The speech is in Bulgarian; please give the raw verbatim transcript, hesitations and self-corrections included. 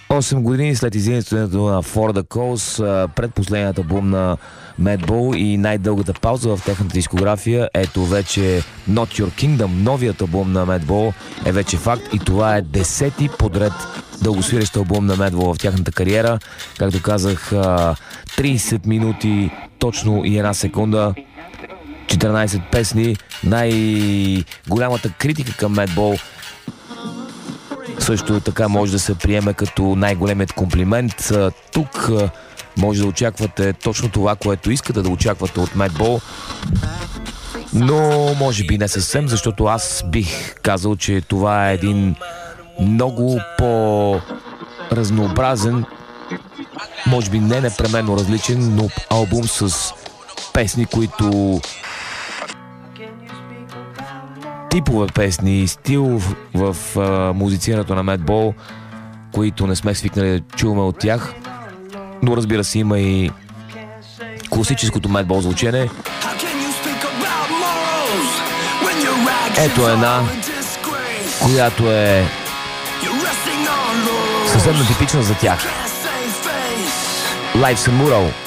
осем години след излизането на For the Cause, предпоследният албум на Madball и най-дългата пауза в техната дискография, ето вече Not Your Kingdom, новият албум на Madball е вече факт и това е десети подред дългосвирещ албум на Madball в тяхната кариера. Както казах, трийсет минути точно и една секунда, четиринайсет песни. Най-голямата критика към Madball също така може да се приеме като най-големият комплимент. Тук може да очаквате точно това, което искате да очаквате от Madball, но може би не съвсем, защото аз бих казал, че това е един много по-разнообразен, може би не непременно различен, но албум с песни, които типове песни, стил в, в а, музицирането на Madball, които не сме свикнали да чуваме от тях. Но разбира се, има и класическото Madball звучене. Ето една, която е съвсем типична за тях. Life's a Mural.